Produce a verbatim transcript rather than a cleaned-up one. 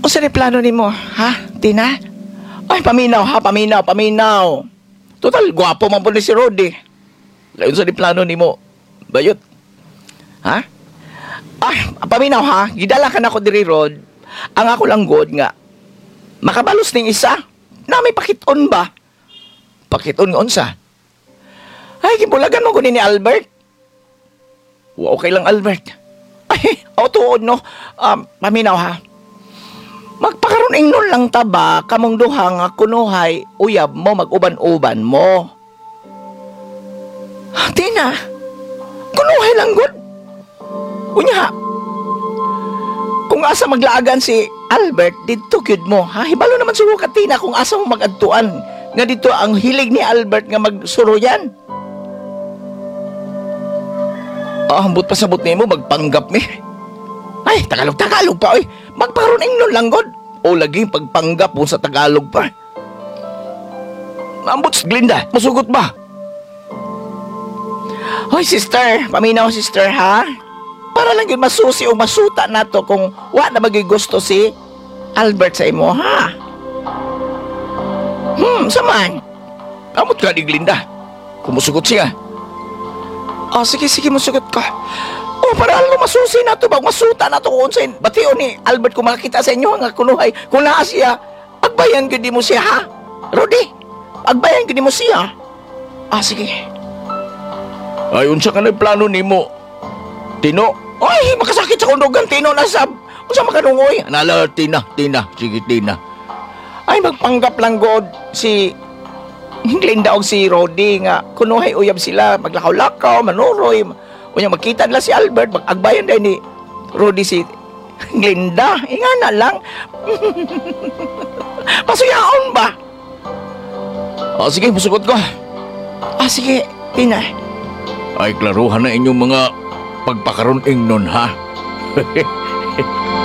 Unsa ni plano nimo, ha? Tina? Ay, paminaw ha, paminaw, paminaw. Total, gwapo man po ni si Rodi. Layon sa ni plano nimo. Bayot. Ha? Ay, paminaw ha, gidala ka na ko diri, Rod. Ang ako lang god nga. Makabalos ning isa. Na may pakiton ba? Pakiton nga unsa? Ay, gibulagan mo ko ni Albert. Wa okay lang, Albert. Ay, o tuod no. Um, paminaw ha. Magpakaroon ingnon lang ta ba, kamong duha nga kunuhay, uyab mo, mag-uban-uban mo. Di na. Kunuhay lang, good. Unya, kung asa maglaagan si Albert, dito gyud mo. Ha? Hibalo naman siguro ka, Tina, kung asa mo mag-adtuan. Nga dito ang hilig ni Albert nga magsuroyan. Ah, hambot pa sabot nimo magpanggap mi. Ay, Tagalog-Tagalog pa, oy. Magparoon ingnon lang, god. O lagi pagpanggap mo sa Tagalog pa. Ambot, Glinda, masugot ba? Hoy, sister, paminaw, sister, ha? Para lang yun masusi o masuta na to kung wa na magigusto si Albert sa imo, ha? Hmm, saman. Amot ka ni Glinda. Kumusugot siya. Oh, sige, sige, masugot ka. Oh, para alam mo masusi na to, bag masuta na to kung sa batiyo ni Albert kung makakita sa inyo nga kunuhay. Kung naa siya, agbayan ko di mo siya, ha? Rudy, agbayan ko di mo siya. Ah, sige. Ay, unsa ka na plano ni mo? Tino? Ay, makasakit sa kundugan, Tino, nasab. Unsa makanungoy? Nala, Tina, Tina, sige, Tina. Ay, magpanggap lang, God, si Glinda o si Rodi nga kunuhay uyab sila, maglakaw-lakaw, manuroy. Unya makita nila si Albert, mag-agbayan din ni Rodi si Glinda. Inga na lang. Pasuyaon ba? Ah, sige, masugot ko. Ah, sige, Tina. Ay, klaruhan na inyong mga pagpakaroon ingnon, ha?